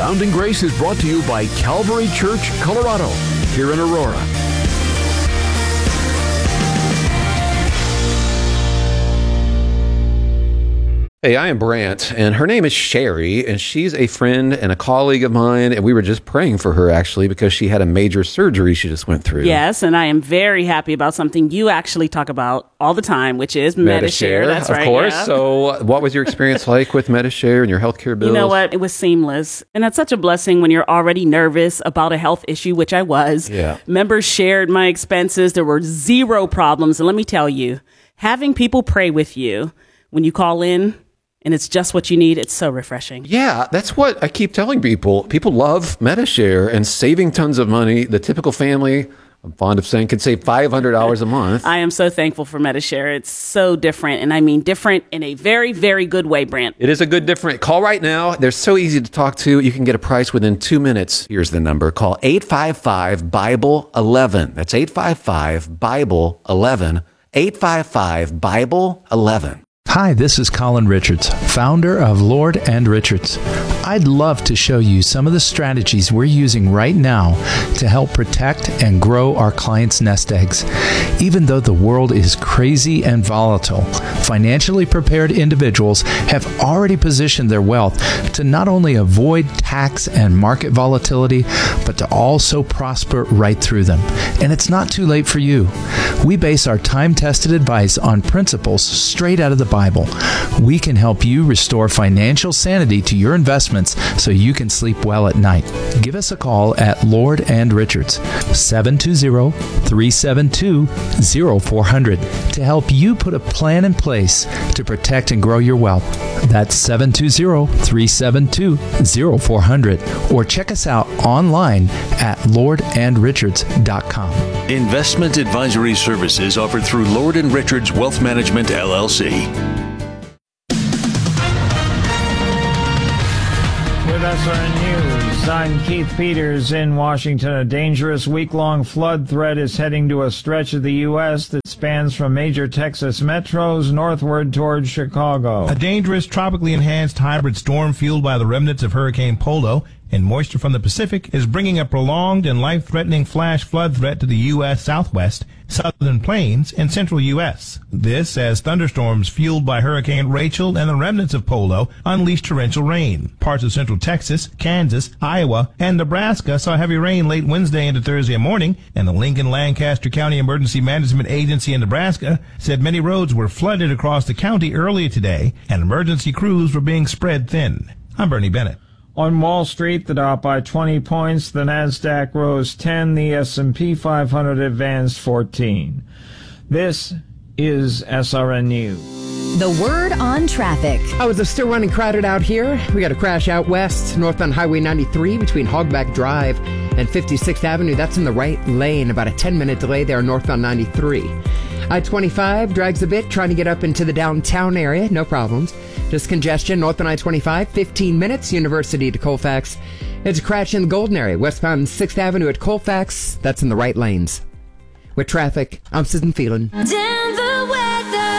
Abounding Grace is brought to you by Calvary Church, Colorado, here in Aurora. Hey, I am Brant, and her name is Sherry, and she's a friend and a colleague of mine, and we were just praying for her, actually, because she had a major surgery she just went through. Yes, and I am very happy about something you actually talk about all the time, which is Medi-Share. That's right. Of course. Yeah. So what was your experience like with Medi-Share and your healthcare bills? You know what? It was seamless. And that's such a blessing when you're already nervous about a health issue, which I was. Yeah. Members shared my expenses. There were zero problems. And let me tell you, having people pray with you when you call in, and it's just what you need, it's so refreshing. Yeah, that's what I keep telling people. People love Medi-Share and saving tons of money. The typical family, I'm fond of saying, can save $500 a month. I am so thankful for Medi-Share. It's so different, and I mean different in a very, very good way, Brant. It is a good different. Call right now. They're so easy to talk to. You can get a price within 2 minutes. Here's the number. Call 855-BIBLE-11. That's 855-BIBLE-11. 855-BIBLE-11. Hi, this is Colin Richards, founder of Lord and Richards. I'd love to show you some of the strategies we're using right now to help protect and grow our clients' nest eggs. Even though the world is crazy and volatile, financially prepared individuals have already positioned their wealth to not only avoid tax and market volatility, but to also prosper right through them. And it's not too late for you. We base our time-tested advice on principles straight out of the Bible. We can help you restore financial sanity to your investments so you can sleep well at night. Give us a call at Lord and Richards, 720-372-0400, to help you put a plan in place to protect and grow your wealth. That's 720-372-0400, or check us out online at lordandrichards.com. Investment advisory services offered through Lord & Richards Wealth Management, LLC. With SRN News, I'm Keith Peters in Washington. A dangerous week-long flood threat is heading to a stretch of the U.S. that spans from major Texas metros northward towards Chicago. A dangerous, tropically enhanced hybrid storm fueled by the remnants of Hurricane Polo and moisture from the Pacific is bringing a prolonged and life-threatening flash flood threat to the U.S. Southwest, Southern Plains, and Central U.S. This as thunderstorms fueled by Hurricane Rachel and the remnants of Polo unleashed torrential rain. Parts of central Texas, Kansas, Iowa, and Nebraska saw heavy rain late Wednesday into Thursday morning, and the Lincoln-Lancaster County Emergency Management Agency in Nebraska said many roads were flooded across the county earlier today, and emergency crews were being spread thin. I'm Bernie Bennett. On Wall Street, the Dow up by 20 points, the Nasdaq rose 10, the S&P 500 advanced 14. This is SRN News. The word on traffic. Oh, is it still running crowded out here? We got a crash out west, northbound Highway 93 between Hogback Drive and 56th Avenue. That's in the right lane. About a 10-minute delay there northbound 93. I-25 drags a bit, trying to get up into the downtown area. No problems. Just congestion northbound I-25, 15 minutes, University to Colfax. It's a crash in the Golden area, westbound 6th Avenue at Colfax. That's in the right lanes. With traffic, I'm Susan Phelan. Denver weather.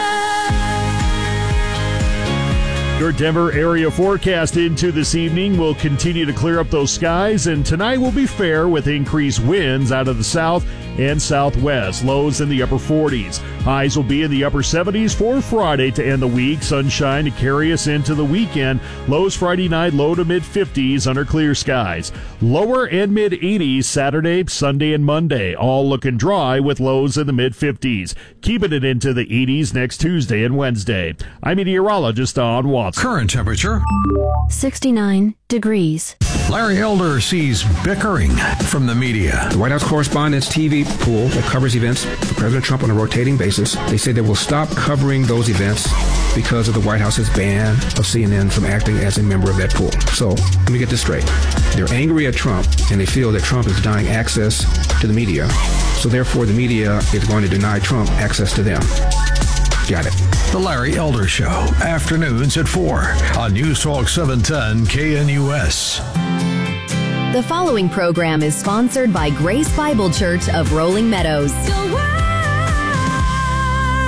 Your Denver area forecast into this evening will continue to clear up those skies, and tonight will be fair with increased winds out of the south and southwest. Lows in the upper 40s. Highs will be in the upper 70s for Friday to end the week. Sunshine to carry us into the weekend. Lows Friday night, low to mid 50s under clear skies. Lower and mid 80s Saturday, Sunday, and Monday. All looking dry with lows in the mid 50s. Keeping it into the 80s next Tuesday and Wednesday. I'm meteorologist Don Watson. Current temperature 69 degrees. Larry Elder sees bickering from the media. The White House Correspondents' TV pool that covers events for President Trump on a rotating basis, they say they will stop covering those events because of the White House's ban of CNN from acting as a member of that pool. So, let me get this straight. They're angry at Trump, and they feel that Trump is denying access to the media. So therefore, the media is going to deny Trump access to them. Got it. The Larry Elder Show, afternoons at 4 on News Talk 710 KNUS. The following program is sponsored by Grace Bible Church of Rolling Meadows. The word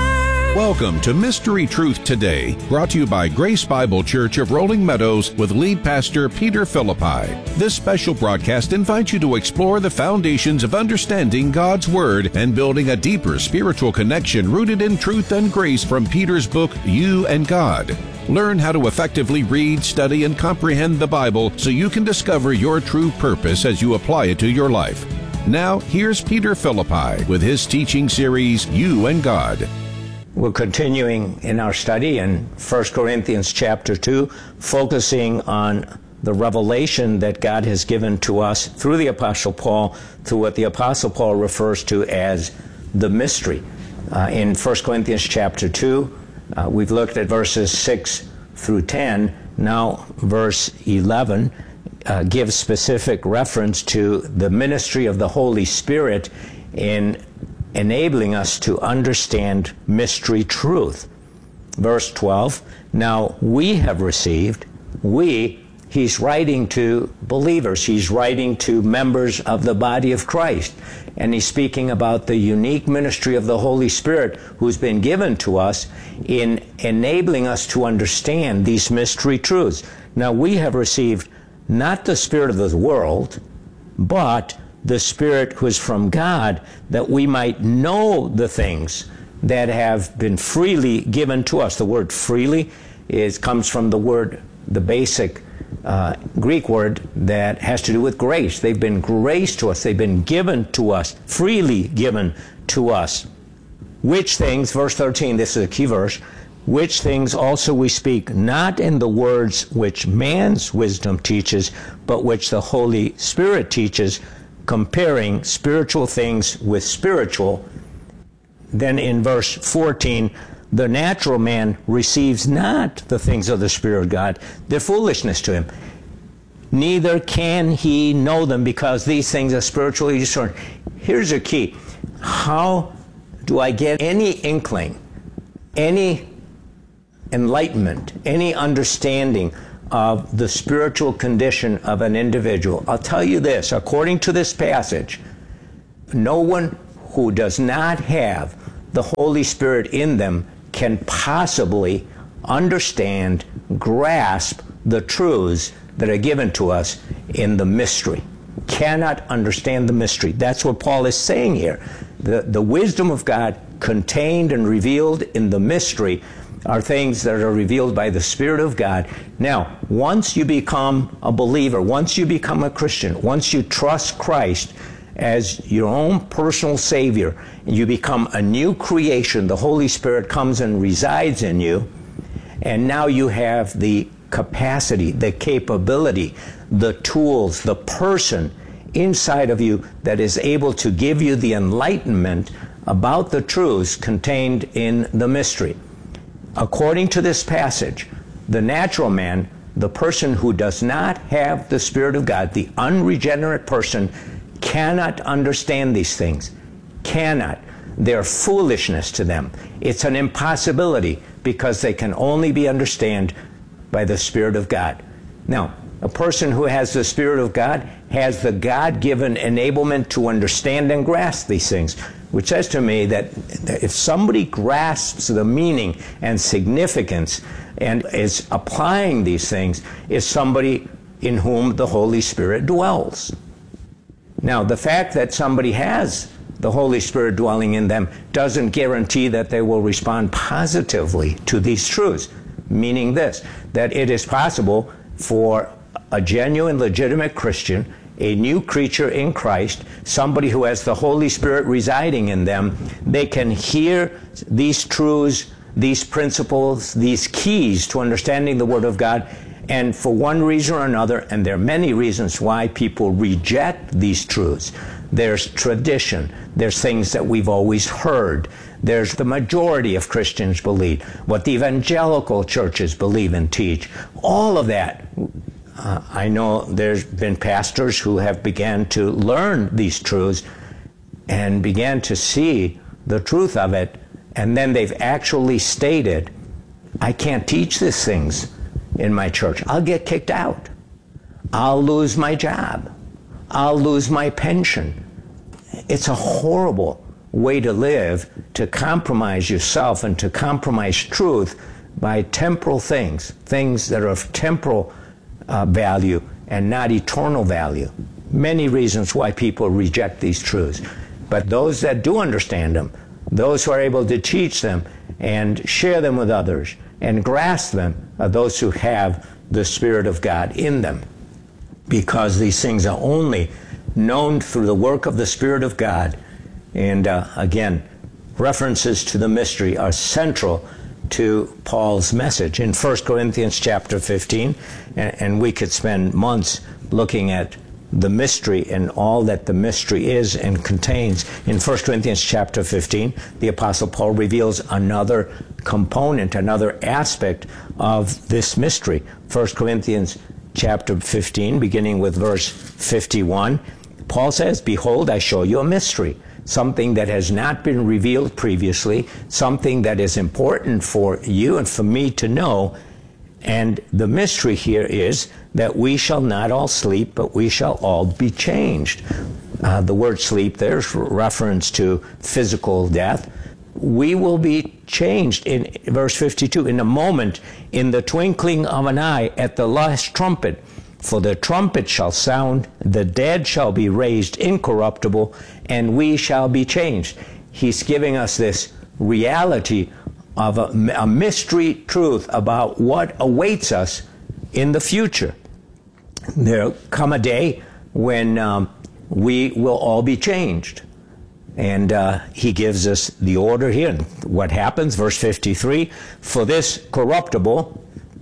Welcome to Mystery Truth Today, brought to you by Grace Bible Church of Rolling Meadows with lead pastor Peter Philippi. This special broadcast invites you to explore the foundations of understanding God's Word and building a deeper spiritual connection rooted in truth and grace from Peter's book, You and God. Learn how to effectively read, study, and comprehend the Bible so you can discover your true purpose as you apply it to your life. Now, here's Peter Philippi with his teaching series, You and God. We're continuing in our study in 1 Corinthians chapter 2, focusing on the revelation that God has given to us through the Apostle Paul, through what the Apostle Paul refers to as the mystery. In 1 Corinthians chapter 2, we've looked at verses 6 through 10. Now, verse 11 gives specific reference to the ministry of the Holy Spirit in enabling us to understand mystery truth. Verse 12, now we have received, he's writing to believers, he's writing to members of the body of Christ, and he's speaking about the unique ministry of the Holy Spirit who's been given to us in enabling us to understand these mystery truths. Now we have received not the spirit of the world, but the Spirit who is from God, that we might know the things that have been freely given to us. The word freely comes from the basic Greek word that has to do with grace. They've been graced to us. They've been given to us, freely given to us. Which things, verse 13, this is a key verse, which things also we speak, not in the words which man's wisdom teaches, but which the Holy Spirit teaches, comparing spiritual things with spiritual. Then in verse 14, the natural man receives not the things of the Spirit of God. They're foolishness to him. Neither can he know them, because these things are spiritually discerned. Here's a key. How do I get any inkling, any enlightenment, any understanding of the spiritual condition of an individual? I'll tell you this, according to this passage, no one who does not have the Holy Spirit in them can possibly understand, grasp the truths that are given to us in the mystery. Cannot understand the mystery. That's what Paul is saying here. The wisdom of God contained and revealed in the mystery are things that are revealed by the Spirit of God. Now, once you become a believer, once you become a Christian, once you trust Christ as your own personal Savior, you become a new creation. The Holy Spirit comes and resides in you, and now you have the capacity, the capability, the tools, the person inside of you that is able to give you the enlightenment about the truths contained in the mystery. According to this passage, the natural man, the person who does not have the Spirit of God, the unregenerate person, cannot understand these things. Cannot. They're foolishness to them. It's an impossibility, because they can only be understood by the Spirit of God. Now, a person who has the Spirit of God has the God-given enablement to understand and grasp these things, which says to me that if somebody grasps the meaning and significance and is applying these things, is somebody in whom the Holy Spirit dwells. Now, the fact that somebody has the Holy Spirit dwelling in them doesn't guarantee that they will respond positively to these truths, meaning this, that it is possible for a genuine, legitimate Christian, a new creature in Christ, somebody who has the Holy Spirit residing in them, they can hear these truths, these principles, these keys to understanding the Word of God, and for one reason or another, and there are many reasons why people reject these truths. There's tradition. There's things that we've always heard. There's the majority of Christians believe, what the evangelical churches believe and teach. All of that. I know there's been pastors who have began to learn these truths and began to see the truth of it, and then they've actually stated, I can't teach these things in my church. I'll get kicked out. I'll lose my job. I'll lose my pension. It's a horrible, way to live to compromise yourself and to compromise truth by temporal things, things that are of temporal value and not eternal value. Many reasons why people reject these truths. But those that do understand them, those who are able to teach them and share them with others and grasp them, are those who have the Spirit of God in them. Because these things are only known through the work of the Spirit of God. And again, references to the mystery are central to Paul's message. In 1 Corinthians chapter 15, and we could spend months looking at the mystery and all that the mystery is and contains. In 1 Corinthians chapter 15, the Apostle Paul reveals another component, another aspect of this mystery. 1 Corinthians chapter 15, beginning with verse 51, Paul says, "Behold, I show you a mystery, something that has not been revealed previously, something that is important for you and for me to know. And the mystery here is that we shall not all sleep, but we shall all be changed." The word sleep, there's reference to physical death. We will be changed in verse 52, in a moment, in the twinkling of an eye, at the last trumpet. For the trumpet shall sound, the dead shall be raised incorruptible, and we shall be changed. He's giving us this reality of a mystery truth about what awaits us in the future. There'll come a day when we will all be changed. And he gives us the order here. And what happens? Verse 53, "For this corruptible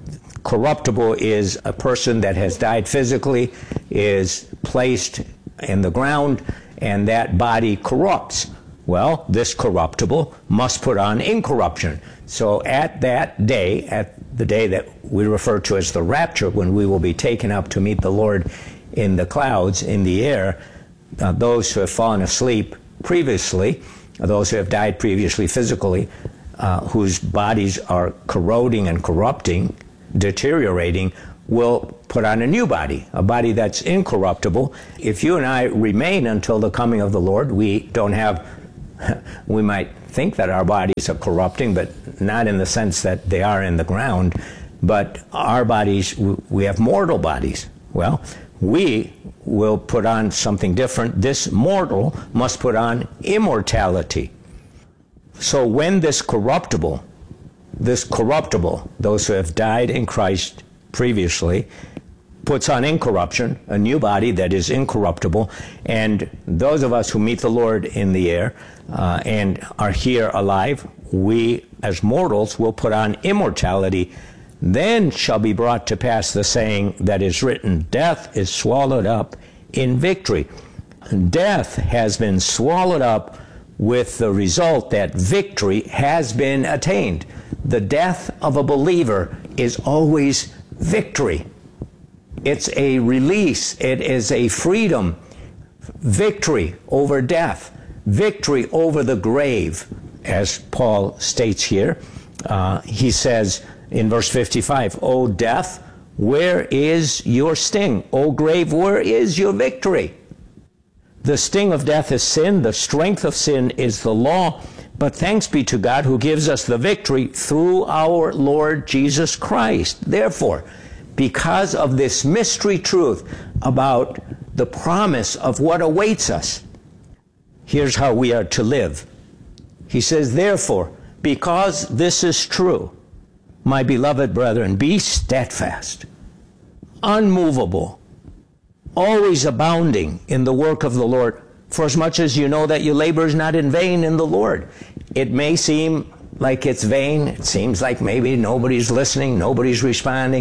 is a person that has died physically, is placed in the ground, and that body corrupts. Well, this corruptible must put on incorruption." So at that day, at the day that we refer to as the rapture, when we will be taken up to meet the Lord in the clouds, in the air, those who have fallen asleep previously, those who have died previously physically, whose bodies are corroding and corrupting, deteriorating, will put on a new body, a body that's incorruptible. If you and I remain until the coming of the Lord, we might think that our bodies are corrupting, but not in the sense that they are in the ground. But our bodies, we have mortal bodies. Well, we will put on something different. This mortal must put on immortality. So when this corruptible, those who have died in Christ previously, puts on incorruption, a new body that is incorruptible, and those of us who meet the Lord in the air and are here alive, we as mortals will put on immortality. Then shall be brought to pass the saying that is written, "Death is swallowed up in victory." Death has been swallowed up with the result that victory has been attained. The death of a believer is always victory. It's a release. It is a freedom. Victory over death. Victory over the grave, as Paul states here. He says in verse 55, "O death, where is your sting? O grave, where is your victory?" The sting of death is sin. The strength of sin is the law. But thanks be to God who gives us the victory through our Lord Jesus Christ. Therefore, because of this mystery truth about the promise of what awaits us, here's how we are to live. He says, "Therefore, because this is true, my beloved brethren, be steadfast, unmovable, always abounding in the work of the Lord, for as much as you know that your labor is not in vain in the Lord." It may seem like it's vain. It seems like maybe nobody's listening, nobody's responding.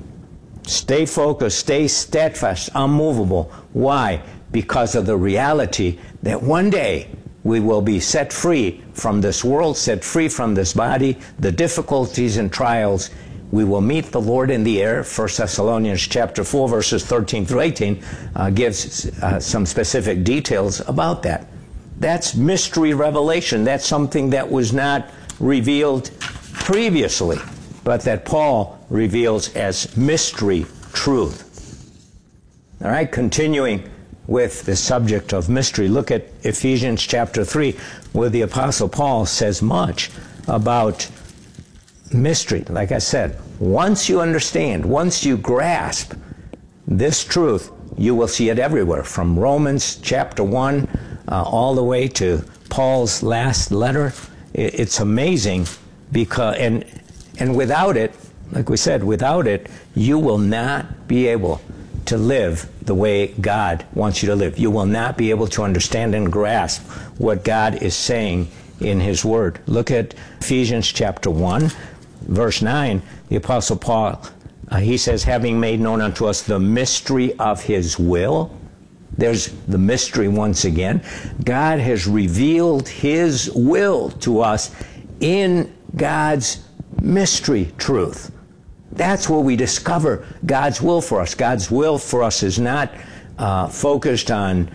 Stay focused, stay steadfast, unmovable. Why? Because of the reality that one day we will be set free from this world, set free from this body, the difficulties and trials. We will meet the Lord in the air. 1 Thessalonians chapter 4, verses 13 through 18 gives some specific details about that. That's mystery revelation. That's something that was not revealed previously, but that Paul reveals as mystery truth. All right, continuing with the subject of mystery. Look at Ephesians chapter 3, where the Apostle Paul says much about mystery. Like I said, once you understand, once you grasp this truth, you will see it everywhere, from Romans chapter 1 all the way to Paul's last letter. It's amazing, because and without it, like we said, without it, you will not be able to live the way God wants you to live. You will not be able to understand and grasp what God is saying in His Word. Look at Ephesians chapter 1, verse 9. The Apostle Paul, he says, having made known unto us the mystery of His will. There's the mystery once again. God has revealed His will to us in God's mystery truth. That's where we discover God's will for us. God's will for us is not focused on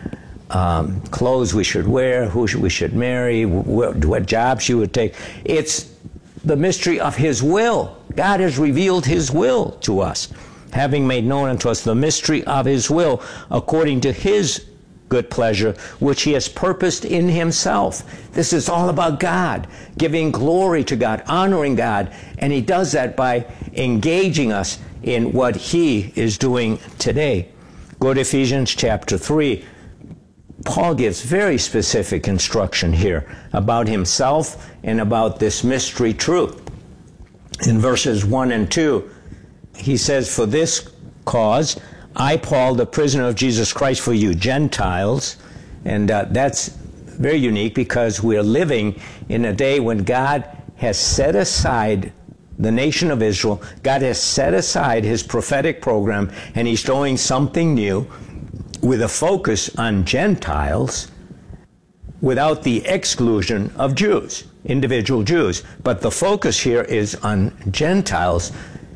clothes we should wear, who we should marry, what jobs you would take. It's the mystery of His will. God has revealed His will to us, having made known unto us the mystery of His will, according to His good pleasure, which He has purposed in Himself. This is all about God, giving glory to God, honoring God, and He does that by engaging us in what He is doing today. Go to Ephesians chapter 3. Paul gives very specific instruction here about himself and about this mystery truth. In verses 1 and 2, he says, for this cause, I, Paul, the prisoner of Jesus Christ for you Gentiles. And that's very unique, because we're living in a day when God has set aside the nation of Israel. God has set aside His prophetic program, and He's doing something new with a focus on Gentiles without the exclusion of Jews, individual Jews. But the focus here is on Gentiles.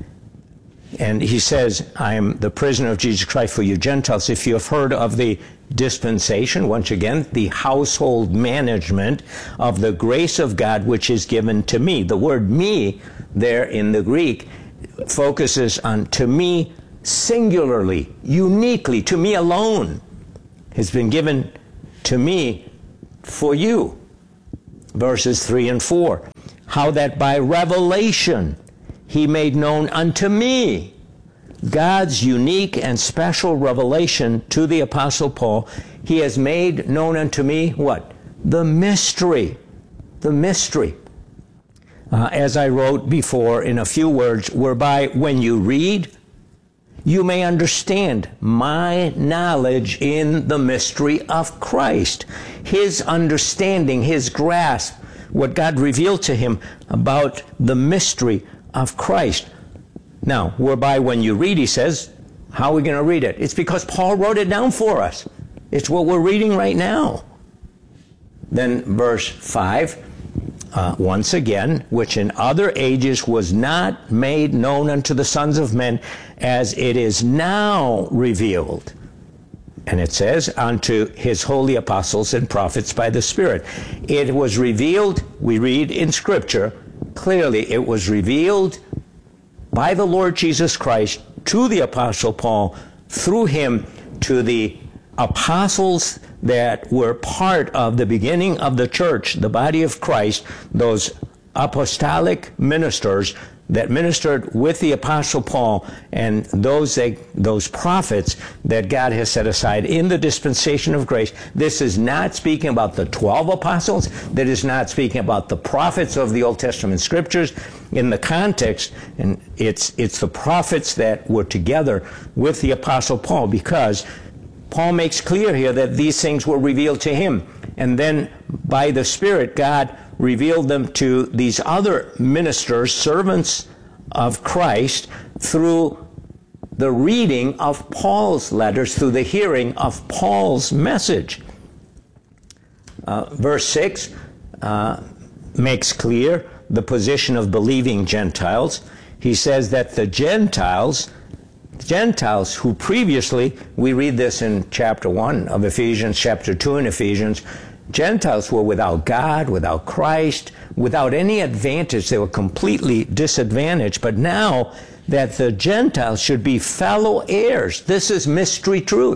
And he says, I am the prisoner of Jesus Christ for you Gentiles. If you have heard of the dispensation, once again, the household management of the grace of God which is given to me. The word me there in the Greek focuses on to me singularly, uniquely, to me alone, has been given to me for you. Verses 3 and 4. How that by revelation He made known unto me. God's unique and special revelation to the Apostle Paul. He has made known unto me what? The mystery. The mystery. As I wrote before in a few words, whereby when you read, you may understand my knowledge in the mystery of Christ. His understanding, His grasp, what God revealed to him about the mystery of Christ. Now, whereby when you read, he says, how are we going to read it? It's because Paul wrote it down for us. It's what we're reading right now. Then verse 5, once again, which in other ages was not made known unto the sons of men, as it is now revealed. And it says, unto His holy apostles and prophets by the Spirit. It was revealed, we read in Scripture, clearly it was revealed by the Lord Jesus Christ to the Apostle Paul, through him to the apostles that were part of the beginning of the church, the body of Christ, those apostolic ministers that ministered with the Apostle Paul, and those prophets that God has set aside in the dispensation of grace. This is not speaking about the 12 apostles. That is not speaking about the prophets of the Old Testament scriptures. In the context, and it's the prophets that were together with the Apostle Paul, because Paul makes clear here that these things were revealed to him. And then by the Spirit, God revealed them to these other ministers, servants of Christ, through the reading of Paul's letters, through the hearing of Paul's message. Verse 6 makes clear the position of believing Gentiles. He says that the Gentiles who previously, we read this in chapter 1 of Ephesians, chapter 2 in Ephesians, Gentiles were without God, without Christ, without any advantage. They were completely disadvantaged. But now that the Gentiles should be fellow heirs, this is mystery truth.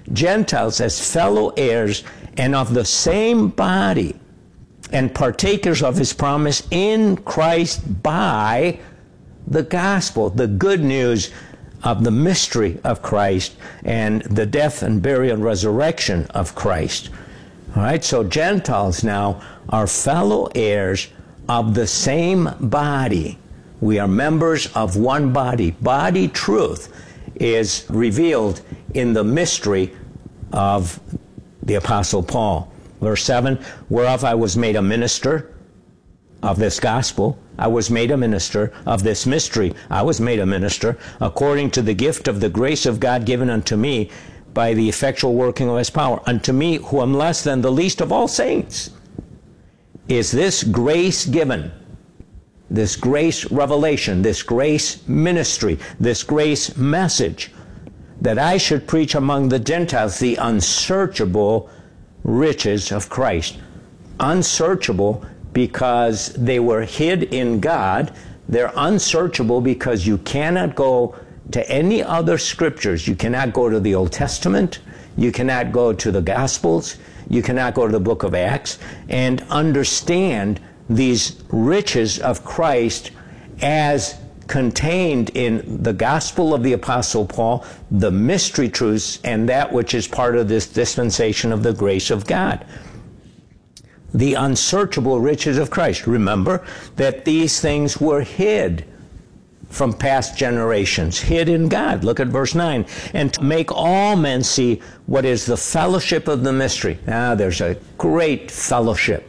Gentiles as fellow heirs and of the same body, and partakers of his promise in Christ by the gospel, the good news of the mystery of Christ and the death and burial and resurrection of Christ. All right, so Gentiles now are fellow heirs of the same body. We are members of one body. Body truth is revealed in the mystery of the Apostle Paul. Verse 7, whereof I was made a minister of this gospel. I was made a minister of this mystery. I was made a minister according to the gift of the grace of God given unto me by the effectual working of his power. Unto me, who am less than the least of all saints, is this grace given, this grace revelation, this grace ministry, this grace message, that I should preach among the Gentiles the unsearchable riches of Christ. Unsearchable because they were hid in God. They're unsearchable because you cannot go to any other scriptures. You cannot go to the Old Testament. You cannot go to the Gospels. You cannot go to the book of Acts and understand these riches of Christ as contained in the gospel of the Apostle Paul, the mystery truths, and that which is part of this dispensation of the grace of God. The unsearchable riches of Christ. Remember that these things were hid from past generations, hid in God. Look at verse 9. And to make all men see what is the fellowship of the mystery. Now, there's a great fellowship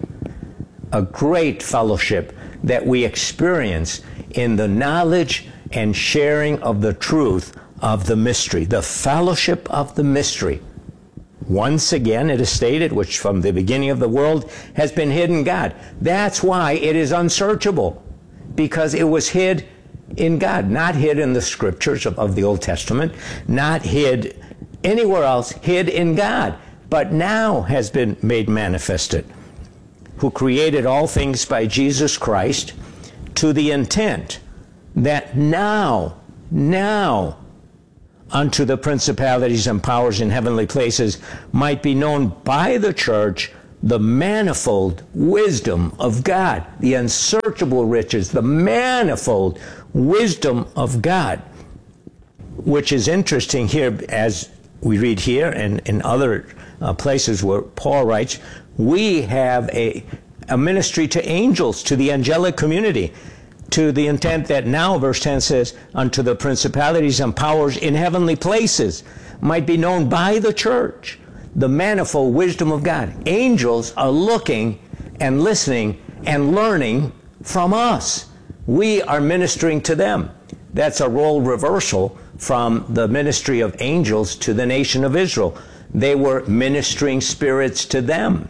that we experience in the knowledge and sharing of the truth of the mystery, the fellowship of the mystery. Once again, it is stated, which from the beginning of the world has been hid in God. That's why it is unsearchable, because it was hid in God, not hid in the scriptures of the Old Testament, not hid anywhere else, hid in God, but now has been made manifested, who created all things by Jesus Christ, to the intent that now, unto the principalities and powers in heavenly places might be known by the church the manifold wisdom of God, the unsearchable riches, the manifold wisdom of God, which is interesting here as we read here and in other places where Paul writes, we have a ministry to angels, to the angelic community, to the intent that now, verse 10 says, unto the principalities and powers in heavenly places might be known by the church the manifold wisdom of God. Angels are looking and listening and learning from us. We are ministering to them. That's a role reversal from the ministry of angels to the nation of Israel. They were ministering spirits to them.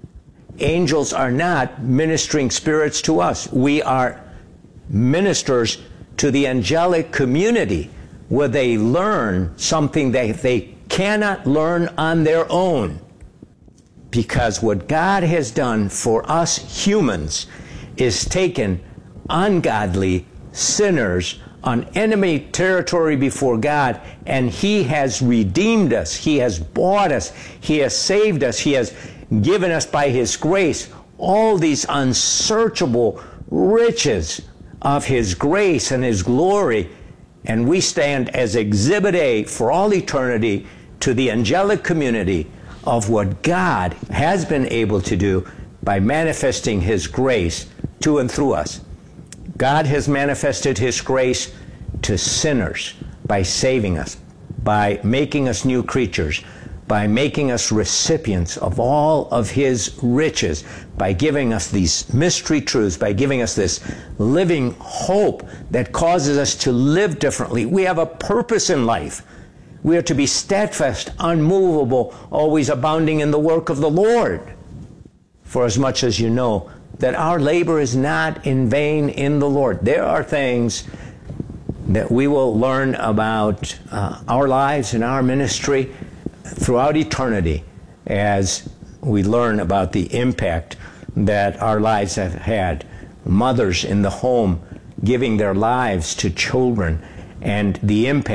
Angels are not ministering spirits to us. We are ministers to the angelic community, where they learn something that they cannot learn on their own. Because what God has done for us humans is taken ungodly sinners on enemy territory before God, and He has redeemed us. He has bought us. He has saved us. He has given us by His grace all these unsearchable riches of His grace and His glory, and we stand as Exhibit A for all eternity to the angelic community of what God has been able to do by manifesting His grace to and through us. God has manifested His grace to sinners by saving us, by making us new creatures, by making us recipients of all of His riches, by giving us these mystery truths, by giving us this living hope that causes us to live differently. We have a purpose in life. We are to be steadfast, unmovable, always abounding in the work of the Lord. For as much as you know that our labor is not in vain in the Lord. There are things that we will learn about our lives and our ministry throughout eternity as we learn about the impact that our lives have had. Mothers in the home giving their lives to children, and the impact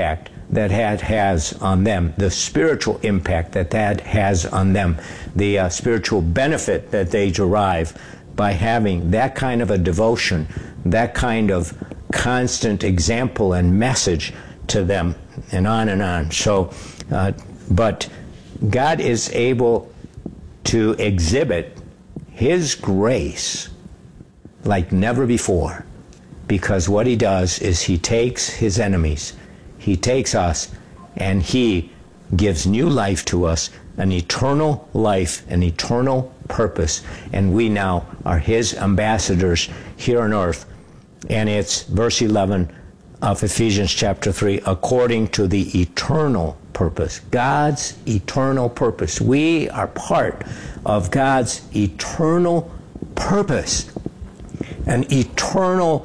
that has on them, the spiritual impact that has on them, the spiritual benefit that they derive by having that kind of a devotion, that kind of constant example and message to them, and on and on. So, but God is able to exhibit His grace like never before, because what He does is He takes His enemies, He takes us, and He gives new life to us, an eternal life, an eternal purpose, and we now are His ambassadors here on earth. And it's verse 11 of Ephesians chapter 3, according to the eternal purpose, God's eternal purpose. We are part of God's eternal purpose, an eternal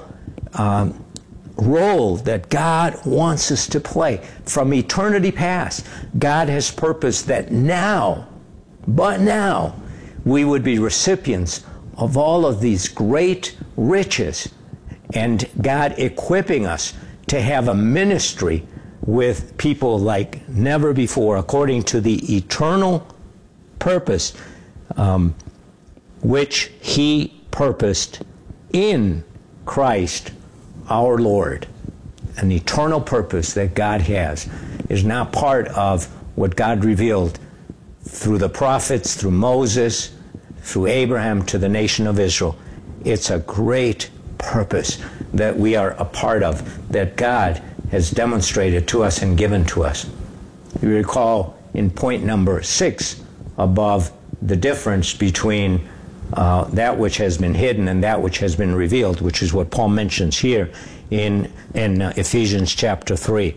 role that God wants us to play. From eternity past, God has purposed that now, but now, we would be recipients of all of these great riches, and God equipping us to have a ministry with people like never before, according to the eternal purpose which He purposed in Christ our Lord. An eternal purpose that God has is not part of what God revealed through the prophets, through Moses, through Abraham to the nation of Israel. It's a great purpose that we are a part of, that God has demonstrated to us and given to us. You recall in point number 6 above the difference between that which has been hidden and that which has been revealed, which is what Paul mentions here in Ephesians chapter 3.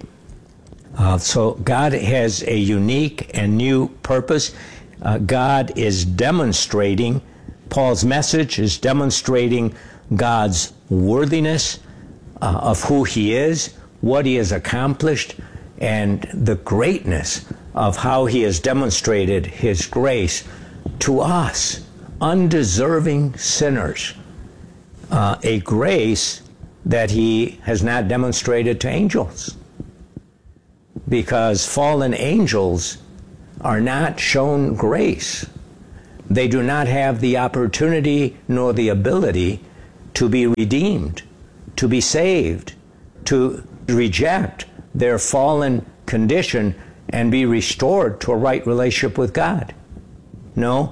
So God has a unique and new purpose. God is demonstrating, Paul's message is demonstrating God's worthiness of who He is, what He has accomplished, and the greatness of how He has demonstrated His grace to us, undeserving sinners. A grace that He has not demonstrated to angels, because fallen angels are not shown grace. They do not have the opportunity nor the ability to be redeemed, to be saved, to reject their fallen condition and be restored to a right relationship with God. No,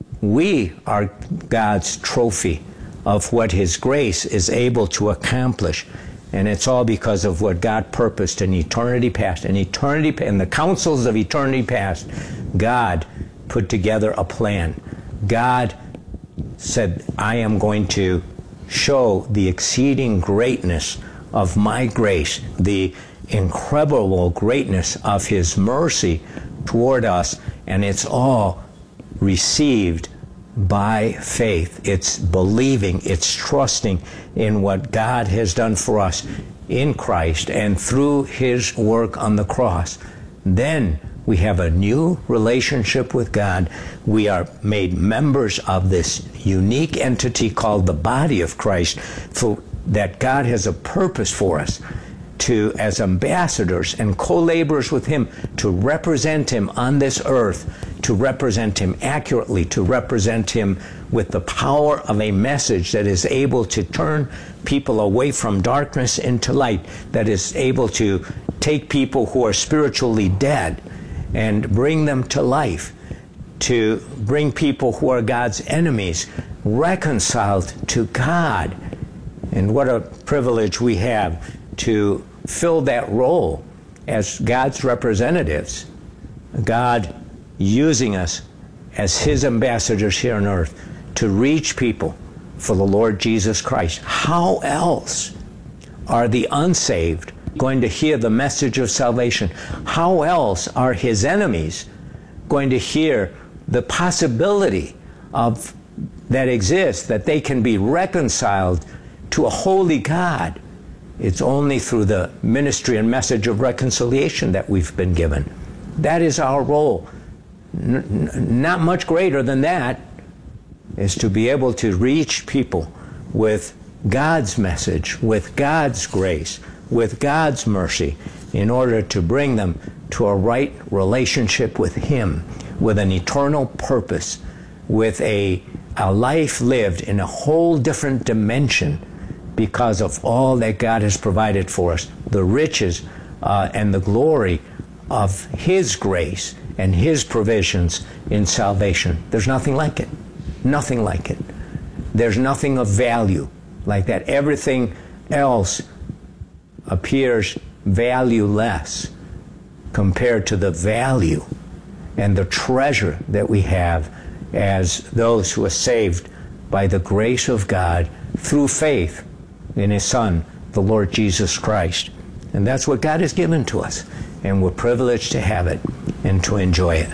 we are God's trophy of what His grace is able to accomplish. And it's all because of what God purposed in eternity past. In the councils of eternity past, God put together a plan. God said, I am going to show the exceeding greatness of my grace, the incredible greatness of His mercy toward us, and it's all received by faith. It's believing, it's trusting in what God has done for us in Christ and through His work on the cross. Then we have a new relationship with God. We are made members of this unique entity called the body of Christ, for that God has a purpose for us to, as ambassadors and co-laborers with Him, to represent Him on this earth, to represent Him accurately, to represent Him with the power of a message that is able to turn people away from darkness into light, that is able to take people who are spiritually dead and bring them to life, to bring people who are God's enemies reconciled to God. And what a privilege we have to fill that role as God's representatives, God using us as His ambassadors here on earth to reach people for the Lord Jesus Christ. How else are the unsaved going to hear the message of salvation? How else are His enemies going to hear the possibility of that exists, that they can be reconciled to a holy God? It's only through the ministry and message of reconciliation that we've been given. That is our role. Not much greater than that is to be able to reach people with God's message, with God's grace, with God's mercy in order to bring them to a right relationship with Him, with an eternal purpose, with a life lived in a whole different dimension because of all that God has provided for us, the riches and the glory of His grace and His provisions in salvation. There's nothing like it. Nothing like it. There's nothing of value like that. Everything else appears valueless compared to the value and the treasure that we have as those who are saved by the grace of God through faith in His Son, the Lord Jesus Christ. And that's what God has given to us, and we're privileged to have it and to enjoy it.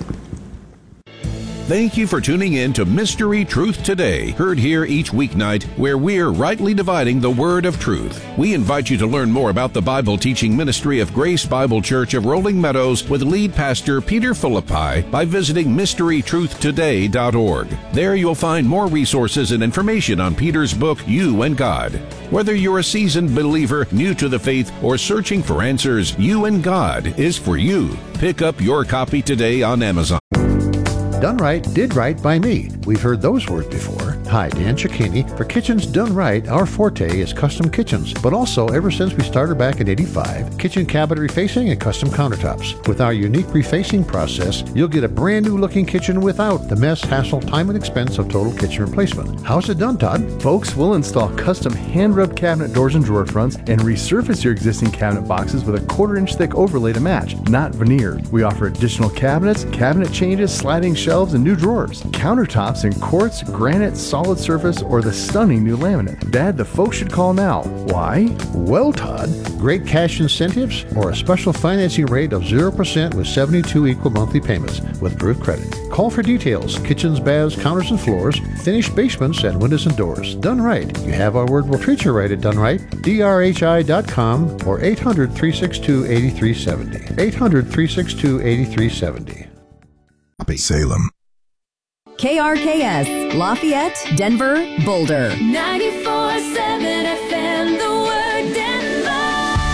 Thank you for tuning in to Mystery Truth Today, heard here each weeknight, where we're rightly dividing the word of truth. We invite you to learn more about the Bible teaching ministry of Grace Bible Church of Rolling Meadows with lead pastor Peter Philippi by visiting mysterytruthtoday.org. There you'll find more resources and information on Peter's book, You and God. Whether you're a seasoned believer, new to the faith, or searching for answers, You and God is for you. Pick up your copy today on Amazon. Done right, did right by me. We've heard those words before. Hi, Dan Cicchini. For Kitchens Done Right, our forte is custom kitchens, but also, ever since we started back in '85, kitchen cabinet refacing and custom countertops. With our unique refacing process, you'll get a brand new looking kitchen without the mess, hassle, time, and expense of total kitchen replacement. How's it done, Todd? Folks, we'll install custom hand-rubbed cabinet doors and drawer fronts and resurface your existing cabinet boxes with a 1/4-inch thick overlay to match, not veneered. We offer additional cabinets, cabinet changes, sliding shelves, and new drawers. Countertops in quartz, granite, solid surface, or the stunning new laminate. Dad, the folks should call now. Why? Well, Todd, great cash incentives or a special financing rate of 0% with 72 equal monthly payments with approved credit. Call for details. Kitchens, baths, counters, and floors, finished basements, and windows and doors. Done right. You have our word, we'll treat you right at Done Right. DRHI.com or 800-362-8370. 800-362-8370. Salem. KRKS, Lafayette, Denver, Boulder. 94.7 FM, the word Denver.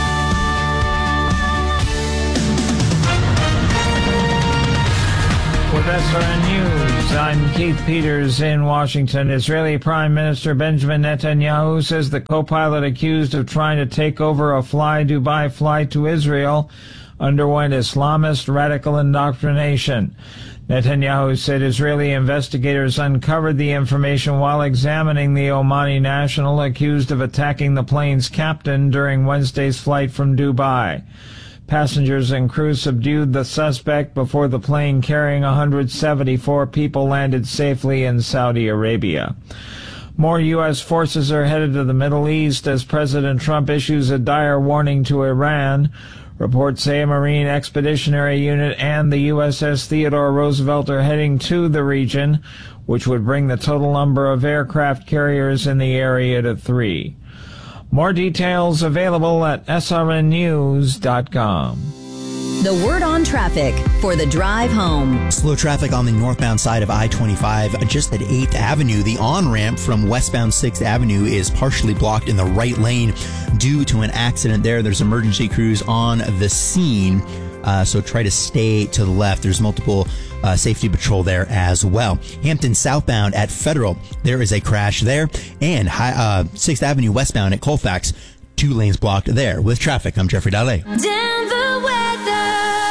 With SRN News, I'm Keith Peters in Washington. Israeli Prime Minister Benjamin Netanyahu says the co-pilot accused of trying to take over a Fly Dubai flight to Israel underwent Islamist radical indoctrination. Netanyahu said Israeli investigators uncovered the information while examining the Omani national accused of attacking the plane's captain during Wednesday's flight from Dubai. Passengers and crew subdued the suspect before the plane carrying 174 people landed safely in Saudi Arabia. More U.S. forces are headed to the Middle East as President Trump issues a dire warning to Iran. Reports say a Marine Expeditionary Unit and the USS Theodore Roosevelt are heading to the region, which would bring the total number of aircraft carriers in the area to 3. More details available at srnnews.com. The word on traffic for the drive home. Slow traffic on the northbound side of I-25 just at 8th Avenue. The on-ramp from westbound 6th Avenue is partially blocked in the right lane due to an accident there. There's emergency crews on the scene, so try to stay to the left. There's multiple safety patrol there as well. Hampton southbound at Federal, there is a crash there. And 6th Avenue westbound at Colfax, 2 lanes blocked there. With traffic, I'm Jeffrey Dalle. Denver weather.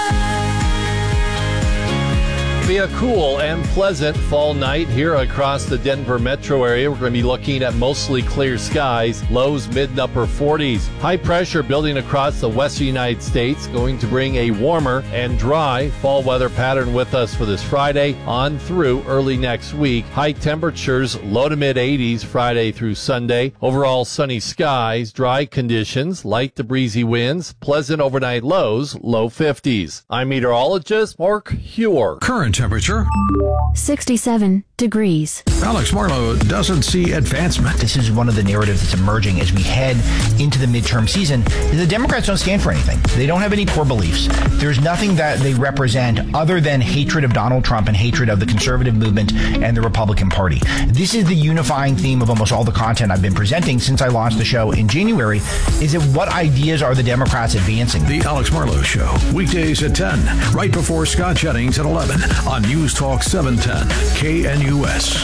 Be a cool and pleasant fall night here across the Denver metro area. We're going to be looking at mostly clear skies, lows mid and upper 40s. High pressure building across the western United States, going to bring a warmer and dry fall weather pattern with us for this Friday on through early next week. High temperatures, low to mid 80s Friday through Sunday. Overall sunny skies, dry conditions, light to breezy winds, pleasant overnight lows, low 50s. I'm meteorologist Mark Huer. Current temperature 67 degrees. Alex Marlowe doesn't see advancement. This is one of the narratives that's emerging as we head into the midterm season. The Democrats don't stand for anything. They don't have any core beliefs. There's nothing that they represent other than hatred of Donald Trump and hatred of the conservative movement and the Republican Party. This is the unifying theme of almost all the content I've been presenting since I launched the show in January, is that what ideas are the Democrats advancing? The Alex Marlowe Show, weekdays at 10, right before Scott Jennings at 11 on News Talk 710 KNUS.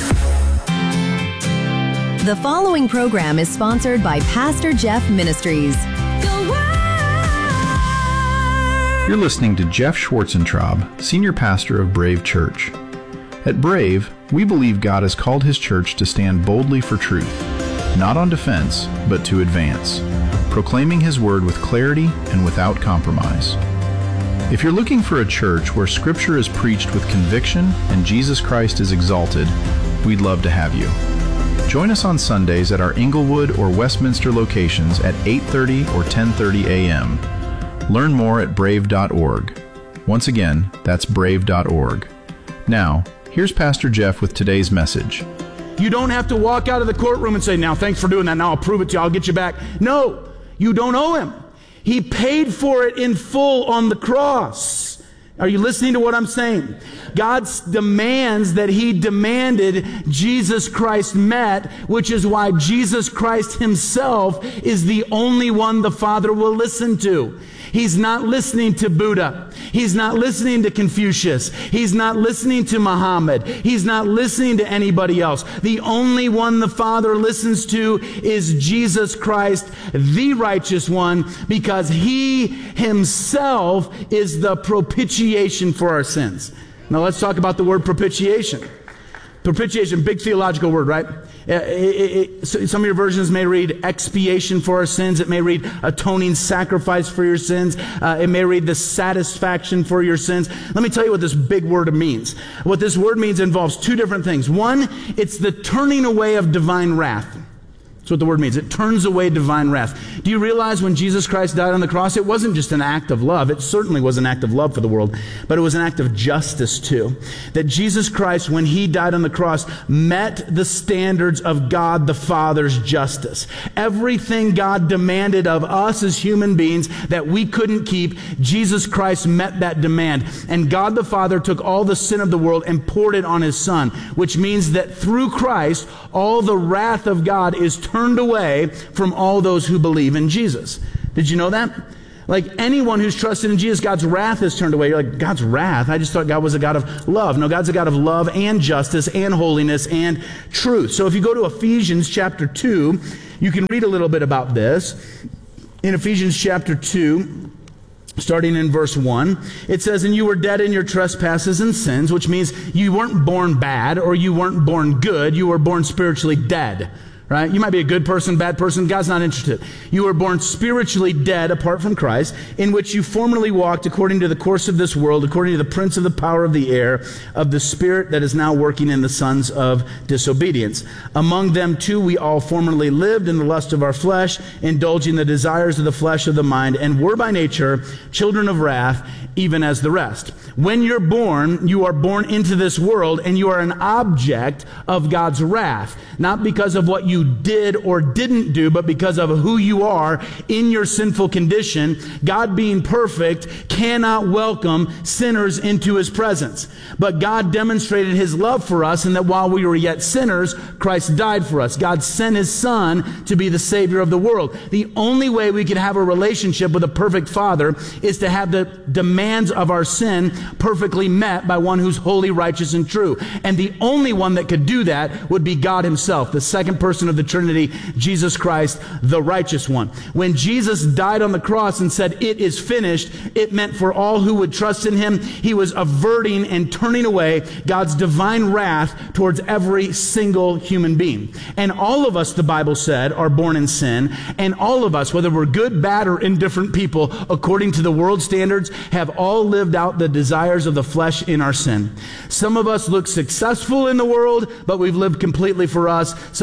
The following program is sponsored by Pastor Jeff Ministries. You're listening to Jeff Schwarzentraub, Senior Pastor of Brave Church. At Brave, we believe God has called His church to stand boldly for truth, not on defense, but to advance, proclaiming His word with clarity and without compromise. If you're looking for a church where Scripture is preached with conviction and Jesus Christ is exalted, we'd love to have you. Join us on Sundays at our Inglewood or Westminster locations at 8:30 or 10:30 a.m. Learn more at brave.org. Once again, that's brave.org. Now, here's Pastor Jeff with today's message. You don't have to walk out of the courtroom and say, now, thanks for doing that. Now I'll prove it to you. I'll get you back. No, you don't owe Him. He paid for it in full on the cross. Are you listening to what I'm saying? God's demands that He demanded, Jesus Christ met, which is why Jesus Christ Himself is the only one the Father will listen to. He's not listening to Buddha. He's not listening to Confucius. He's not listening to Muhammad. He's not listening to anybody else. The only one the Father listens to is Jesus Christ, the righteous one, because He Himself is the propitiation for our sins. Now let's talk about the word propitiation. Propitiation, big theological word, right? Some of your versions may read expiation for our sins. It may read atoning sacrifice for your sins. It may read the satisfaction for your sins. Let me tell you what this big word means. What this word means involves two different things. One, it's the turning away of divine wrath. That's what the word means. It turns away divine wrath. Do you realize when Jesus Christ died on the cross, it wasn't just an act of love. It certainly was an act of love for the world, but it was an act of justice too. That Jesus Christ, when He died on the cross, met the standards of God the Father's justice. Everything God demanded of us as human beings that we couldn't keep, Jesus Christ met that demand. And God the Father took all the sin of the world and poured it on His Son, which means that through Christ, all the wrath of God is turned away from all those who believe in Jesus. Did you know that? Like anyone who's trusted in Jesus, God's wrath is turned away. You're like, God's wrath? I just thought God was a God of love. No, God's a God of love and justice and holiness and truth. So if you go to Ephesians chapter 2, you can read a little bit about this. In Ephesians chapter 2, starting in verse 1, it says, and you were dead in your trespasses and sins, which means you weren't born bad or you weren't born good. You were born spiritually dead. Right? You might be a good person, bad person. God's not interested. You were born spiritually dead apart from Christ, in which you formerly walked according to the course of this world, according to the prince of the power of the air, of the spirit that is now working in the sons of disobedience. Among them too we all formerly lived in the lust of our flesh, indulging the desires of the flesh of the mind, and were by nature children of wrath, even as the rest. When you're born, you are born into this world, and you are an object of God's wrath, not because of what you did or didn't do, but because of who you are in your sinful condition. God, being perfect, cannot welcome sinners into His presence. But God demonstrated His love for us in that while we were yet sinners, Christ died for us. God sent His Son to be the Savior of the world. The only way we can have a relationship with a perfect Father is to have the demands of our sin perfectly met by one who's holy, righteous, and true. And the only one that could do that would be God Himself, the second person of the Trinity, Jesus Christ, the righteous one. When Jesus died on the cross and said, it is finished, it meant for all who would trust in Him, He was averting and turning away God's divine wrath towards every single human being. And all of us, the Bible said, are born in sin, and all of us, whether we're good, bad, or indifferent people, according to the world standards, have all lived out the desires of the flesh in our sin. Some of us look successful in the world, but we've lived completely for us. Some of us look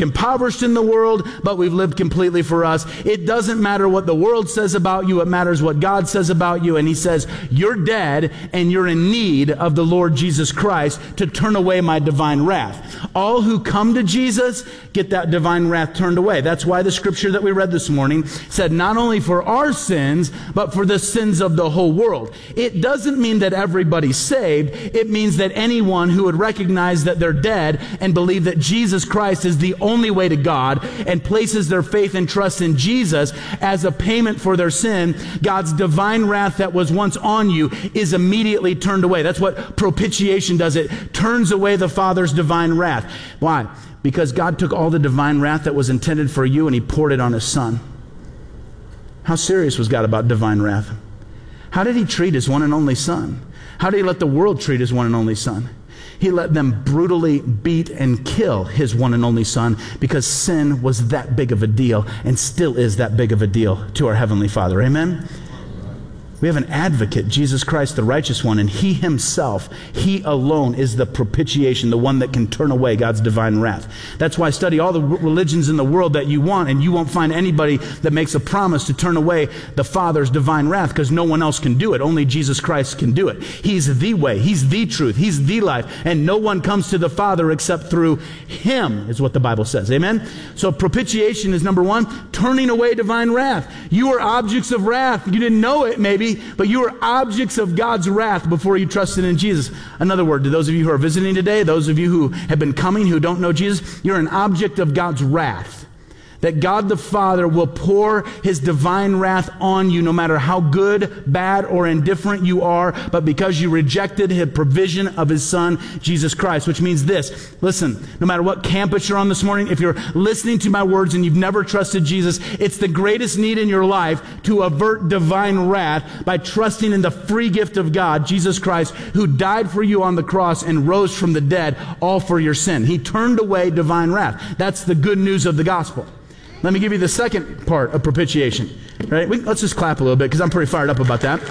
look impoverished in the world, but we've lived completely for us. It doesn't matter what the world says about you. It matters what God says about you. And he says, you're dead and you're in need of the Lord Jesus Christ to turn away my divine wrath. All who come to Jesus get that divine wrath turned away. That's why the scripture that we read this morning said not only for our sins, but for the sins of the whole world. It doesn't mean that everybody's saved. It means that anyone who would recognize that they're dead and believe that Jesus Christ is the only way to God and places their faith and trust in Jesus as a payment for their sin, God's divine wrath that was once on you is immediately turned away. That's what propitiation does. It turns away the Father's divine wrath. Why? Because God took all the divine wrath that was intended for you and he poured it on his Son. How serious was God about divine wrath? How did he treat his one and only Son? How did he let the world treat his one and only Son? He let them brutally beat and kill his one and only Son because sin was that big of a deal and still is that big of a deal to our Heavenly Father. Amen? We have an advocate, Jesus Christ, the righteous one, and he himself, he alone is the propitiation, the one that can turn away God's divine wrath. That's why study all the religions in the world that you want, and you won't find anybody that makes a promise to turn away the Father's divine wrath because no one else can do it. Only Jesus Christ can do it. He's the way, he's the truth, he's the life, and no one comes to the Father except through him, is what the Bible says. Amen? So propitiation is number one, turning away divine wrath. You are objects of wrath. You didn't know it, maybe, but you are objects of God's wrath before you trusted in Jesus. Another word, to those of you who are visiting today, those of you who have been coming who don't know Jesus, you're an object of God's wrath. That God the Father will pour his divine wrath on you no matter how good, bad, or indifferent you are, but because you rejected his provision of his Son, Jesus Christ. Which means this, listen, no matter what campus you're on this morning, if you're listening to my words and you've never trusted Jesus, it's the greatest need in your life to avert divine wrath by trusting in the free gift of God, Jesus Christ, who died for you on the cross and rose from the dead, all for your sin. He turned away divine wrath. That's the good news of the gospel. Let me give you the second part of propitiation. Right? Let's just clap a little bit because I'm pretty fired up about that.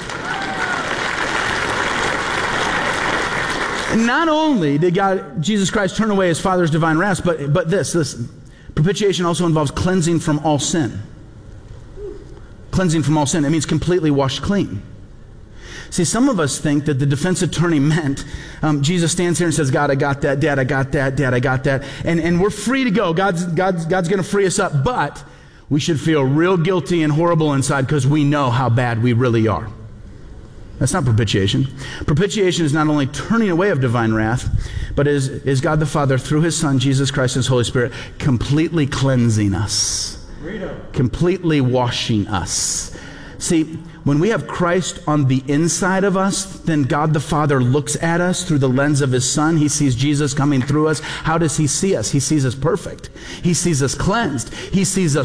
And not only did Jesus Christ turn away his Father's divine wrath, but this, propitiation also involves cleansing from all sin. Cleansing from all sin. It means completely washed clean. See, some of us think that the defense attorney meant Jesus stands here and says, God, I got that. Dad, I got that. Dad, I got that. And we're free to go. God's going to free us up. But we should feel real guilty and horrible inside because we know how bad we really are. That's not propitiation. Propitiation is not only turning away of divine wrath, but is God the Father, through his Son, Jesus Christ, and his Holy Spirit, completely cleansing us. Completely washing us. See, when we have Christ on the inside of us, then God the Father looks at us through the lens of his Son. He sees Jesus coming through us. How does he see us? He sees us perfect. He sees us cleansed. He sees us